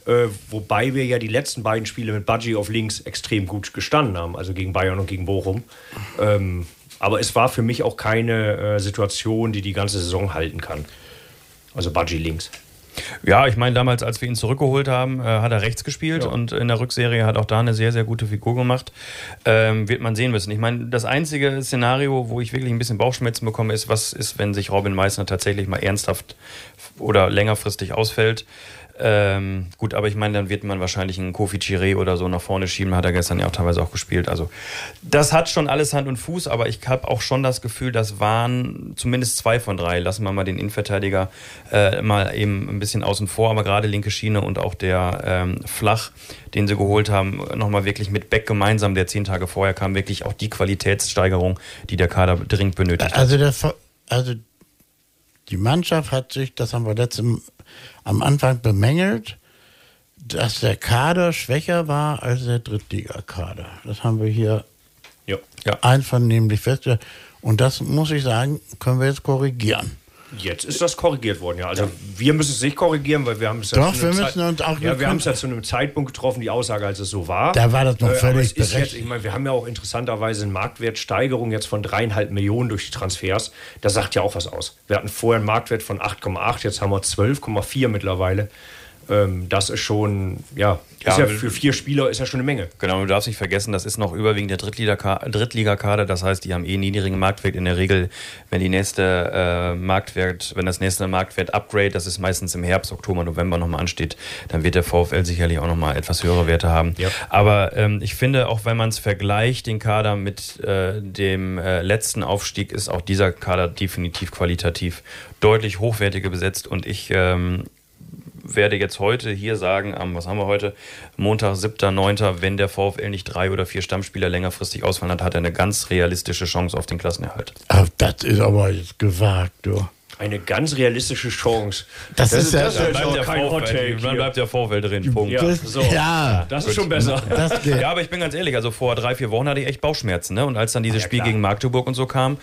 Wobei wir ja die letzten beiden Spiele mit Badji auf links extrem gut gestanden haben, also gegen Bayern und gegen Bochum. Aber es war für mich auch keine Situation, die ganze Saison halten kann. Also Badji links. Ja, ich meine, damals, als wir ihn zurückgeholt haben, hat er rechts gespielt und in der Rückserie hat auch da eine sehr, sehr gute Figur gemacht. Wird man sehen müssen. Ich meine, das einzige Szenario, wo ich wirklich ein bisschen Bauchschmerzen bekomme, ist, was ist, wenn sich Robin Meissner tatsächlich mal ernsthaft oder längerfristig ausfällt. Gut, aber ich meine, dann wird man wahrscheinlich einen Kofi Chiré oder so nach vorne schieben, hat er gestern ja auch teilweise auch gespielt. Also das hat schon alles Hand und Fuß, aber ich habe auch schon das Gefühl, das waren zumindest 2 von 3. Lassen wir mal den Innenverteidiger mal eben ein bisschen außen vor, aber gerade linke Schiene und auch der Flach, den sie geholt haben, nochmal wirklich mit Beck gemeinsam, der 10 Tage vorher kam, wirklich auch die Qualitätssteigerung, die der Kader dringend benötigt hat. Also die Mannschaft hat sich, das haben wir am Anfang bemängelt, dass der Kader schwächer war als der Drittligakader. Das haben wir hier einvernehmlich festgestellt. Und das, muss ich sagen, können wir jetzt korrigieren. Jetzt ist das korrigiert worden, ja. Also wir müssen es nicht korrigieren, weil wir haben es ja wir haben es ja zu einem Zeitpunkt getroffen, die Aussage, als es so war. Da war das noch völlig berechtigt. Ich meine, wir haben ja auch interessanterweise eine Marktwertsteigerung jetzt von 3,5 Millionen durch die Transfers. Das sagt ja auch was aus. Wir hatten vorher einen Marktwert von 8,8, jetzt haben wir 12,4 mittlerweile. Das ist schon, ist ja für 4 Spieler ist ja schon eine Menge. Genau, du darfst nicht vergessen, das ist noch überwiegend der Drittligakader, das heißt, die haben niedrigen Marktwert in der Regel, wenn das nächste Marktwert-Upgrade, das ist meistens im Herbst, Oktober, November nochmal ansteht, dann wird der VfL sicherlich auch nochmal etwas höhere Werte haben. Ja. Aber ich finde, auch wenn man es vergleicht, den Kader mit dem letzten Aufstieg, ist auch dieser Kader definitiv qualitativ deutlich hochwertiger besetzt und ich werde jetzt heute hier sagen, was haben wir heute? Montag, 7.9., wenn der VfL nicht 3 oder 4 Stammspieler längerfristig ausfallen hat, hat er eine ganz realistische Chance auf den Klassenerhalt. Ach, das ist aber jetzt gewagt, du. Eine ganz realistische Chance. Das ist dann bleibt der VfL drin. Punkt. Das ist schon besser. Ja, aber ich bin ganz ehrlich, also vor 3-4 Wochen hatte ich echt Bauchschmerzen, ne? Und als dann dieses Spiel gegen Magdeburg und so kam,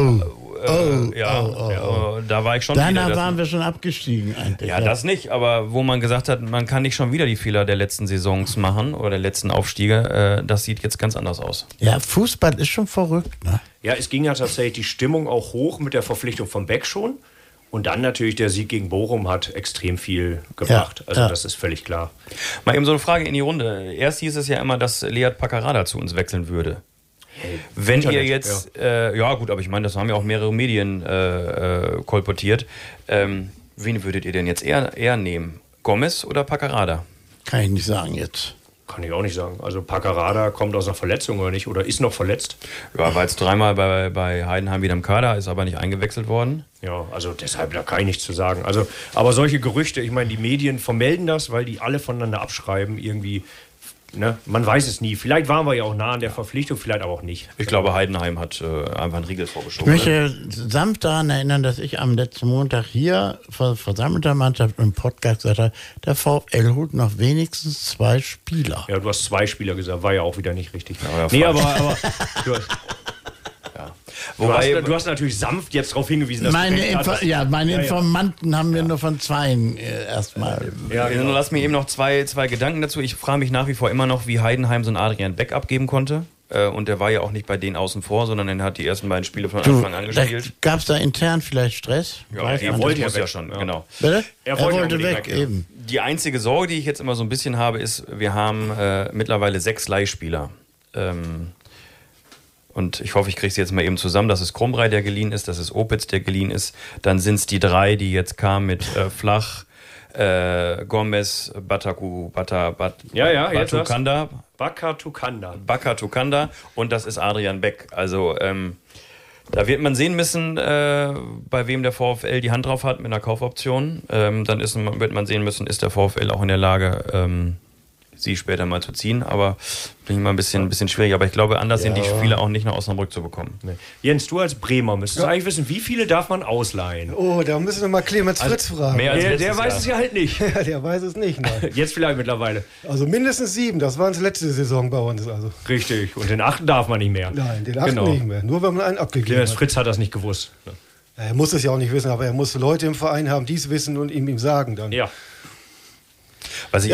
da war ich schon Danach waren wir schon abgestiegen eigentlich. Ja, das nicht, aber wo man gesagt hat, man kann nicht schon wieder die Fehler der letzten Saisons machen oder der letzten Aufstiege, das sieht jetzt ganz anders aus. Ja, Fußball ist schon verrückt, ne? Ja, es ging ja tatsächlich die Stimmung auch hoch mit der Verpflichtung von Beck schon. Und dann natürlich der Sieg gegen Bochum hat extrem viel gebracht. Das ist völlig klar. Mal eben so eine Frage in die Runde. Erst hieß es ja immer, dass Lead Paccarada zu uns wechseln würde. Wenn ihr jetzt, gut, aber ich meine, das haben ja auch mehrere Medien kolportiert. Wen würdet ihr denn jetzt eher nehmen? Gomez oder Paccarada? Kann ich nicht sagen jetzt. Kann ich auch nicht sagen. Also Paccarada kommt aus einer Verletzung oder nicht? Oder ist noch verletzt? Ja, war jetzt 3-mal bei Heidenheim wieder im Kader, ist aber nicht eingewechselt worden. Ja, also deshalb, da kann ich nichts zu sagen. Also, aber solche Gerüchte, ich meine, die Medien vermelden das, weil die alle voneinander abschreiben, irgendwie. Ne? Man weiß es nie. Vielleicht waren wir ja auch nah an der Verpflichtung, vielleicht aber auch nicht. Ich glaube, Heidenheim hat einfach einen Riegel vorgeschoben. Ich möchte sanft daran erinnern, dass ich am letzten Montag hier vor versammelter Mannschaft im Podcast gesagt habe, der VfL holt noch wenigstens 2 Spieler. Ja, du hast 2 Spieler gesagt, war ja auch wieder nicht richtig. Ja, aber du hast natürlich sanft jetzt darauf hingewiesen, dass meine Informanten haben mir nur von 2 erstmal. Lass mir eben noch zwei Gedanken dazu. Ich frage mich nach wie vor immer noch, wie Heidenheim so einen Adrian Beck abgeben konnte. Und der war ja auch nicht bei denen außen vor, sondern er hat die ersten beiden Spiele von Anfang an gespielt. Gab es da intern vielleicht Stress? Ja, er wollte ja schon, genau. Bitte? Er wollte weg, eben. Die einzige Sorge, die ich jetzt immer so ein bisschen habe, ist, wir haben mittlerweile 6 Leihspieler. Und ich hoffe, ich kriege es jetzt mal eben zusammen. Das ist Krumbrei, der geliehen ist, das ist Opitz, der geliehen ist. Dann sind es die 3, die jetzt kamen mit Flach, Gomez, Bakatukanda und das ist Adrian Beck. Also da wird man sehen müssen, bei wem der VfL die Hand drauf hat mit einer Kaufoption. Dann wird man sehen müssen, ist der VfL auch in der Lage, sie später mal zu ziehen, aber bin ich mal ein bisschen schwierig. Aber ich glaube, anders sind die Spiele auch nicht nach Osnabrück zu bekommen. Nee. Jens, du als Bremer müsstest eigentlich wissen, wie viele darf man ausleihen? Oh, da müssen wir mal Clemens Fritz fragen. Der weiß es ja halt nicht. Ja, der weiß es nicht. Nein. Jetzt vielleicht mittlerweile. Also mindestens 7, das waren es letzte Saison bei uns. Also. Richtig, und den 8. darf man nicht mehr. Nein, den 8. nicht mehr, nur wenn man einen abgegeben hat. Fritz hat das nicht gewusst. Er muss es ja auch nicht wissen, aber er muss Leute im Verein haben, die es wissen und ihm sagen dann. Ja. Was ich